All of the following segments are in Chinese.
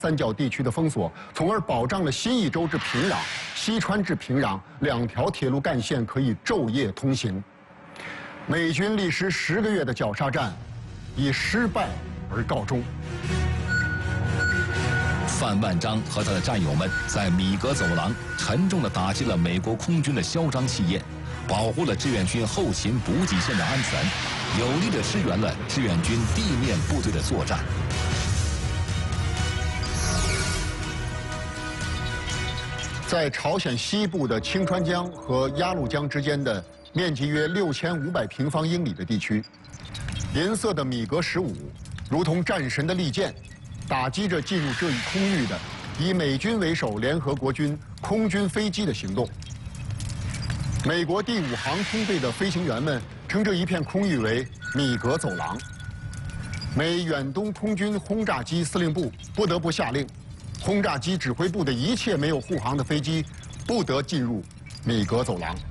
三角地区的封锁，从而保障了新义州至平壤、西川至平壤2条铁路干线可以昼夜通行。美军历时10个月的绞杀战，以失败而告终。 范万章和他的战友们在米格走廊沉重地打击了美国空军的嚣张气焰，保护了志愿军后勤补给线的安全，有力地支援了志愿军地面部队的作战。 在朝鲜西部的清川江和鸭绿江之间的面积约6500平方英里的地区，银色的米格15如同战神的利剑，打击着进入这一空域的以美军为首联合国军空军飞机的行动。美国第5航空队的飞行员们称这一片空域为米格走廊。美远东空军轰炸机司令部不得不下令，轰炸机指挥部的一切没有护航的飞机不得进入米格走廊。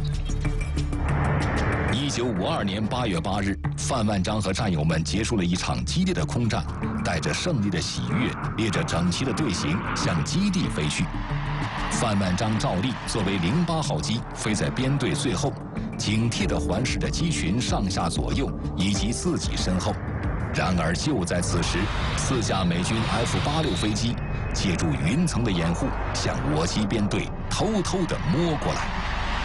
1952年8月8日，范万章和战友们结束了一场激烈的空战，带着胜利的喜悦，列着整齐的队形向基地飞去。范万章照例作为08号机飞在编队最后，警惕地环视着机群上下左右以及自己身后。然而就在此时，4架美军 F-86飞机借助云层的掩护，向我机编队偷偷地摸过来。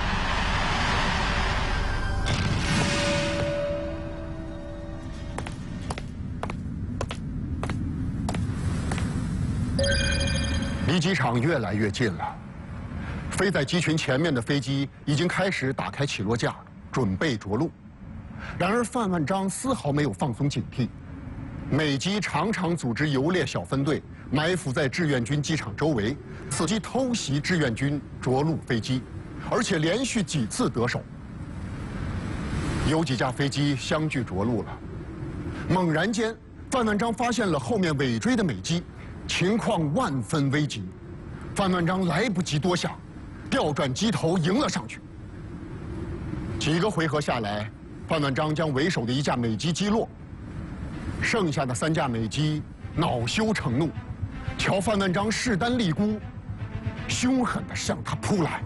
离机场越来越近了，飞在机群前面的飞机已经开始打开起落架，准备着陆。然而范万章丝毫没有放松警惕，美机常常组织游猎小分队埋伏在志愿军机场周围，伺机偷袭志愿军着陆飞机，而且连续几次得手。有几架飞机相继着陆了，猛然间，范万章发现了后面尾追的美机。情况万分危急，范万章来不及多想，调转机头迎了上去。几个回合下来，范万章将为首的1架美机击落，剩下的3架美机恼羞成怒，瞧范万章势单力孤，凶狠地向他扑来。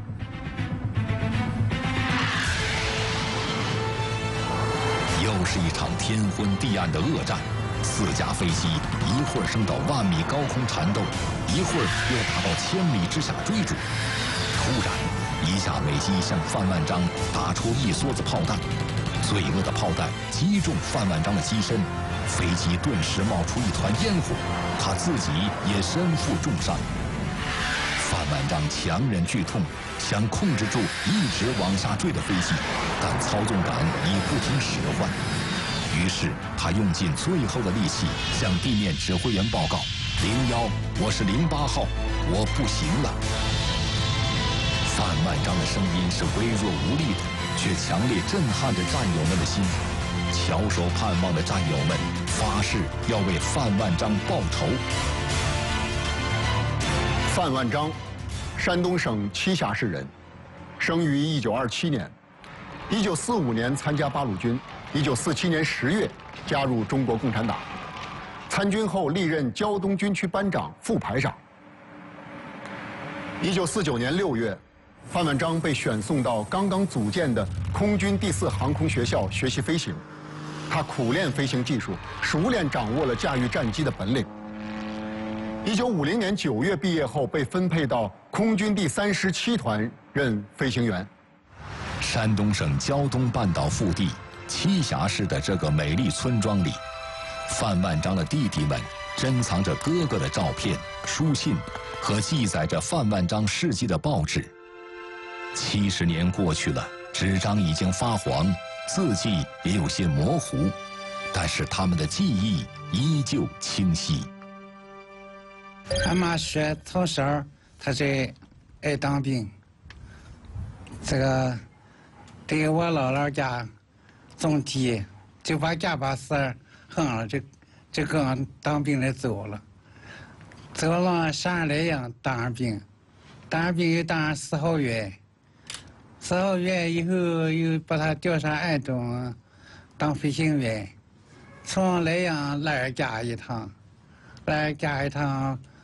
又是一场天昏地暗的恶战。4架飞机一会儿升到1万米高空缠斗，一会儿又达到1000米之下追逐。突然，1架美机向范万章打出一梭子炮弹，罪恶的炮弹击中范万章的机身，飞机顿时冒出一团烟火，他自己也身负重伤。范万章强忍剧痛，想控制住一直往下坠的飞机，但操纵杆已不听使唤。于是他用尽最后的力气向地面指挥员报告：“01，我是08号，我不行了。”范万章的声音是微弱无力的，却强烈震撼着战友们的心。翘首盼望的战友们发誓要为范万章报仇。 范万章，山东省栖霞市人，生于1927年，1945年参加八路军。1947年10月加入中国共产党，参军后历任胶东军区班长、副排长。1949年6月，范万章被选送到刚刚组建的空军第4航空学校学习飞行，他苦练飞行技术，熟练掌握了驾驭战机的本领。1950年9月毕业后，被分配到空军第3师7团任飞行员。 山东省胶东半岛腹地栖霞市的这个美丽村庄里，范万章的弟弟们珍藏着哥哥的照片、书信和记载着范万章事迹的报纸。70年过去了，纸张已经发黄，字迹也有些模糊，但是他们的记忆依旧清晰。 俺妈说从小她是爱当兵，这个对我姥姥家种地，就把家把事横了，就跟俺当兵的走了，走了3来样当上兵，当上兵又当上4号员，4号员以后又把他调上安东当飞行员，从莱阳拉尔家一趟， 来加一趟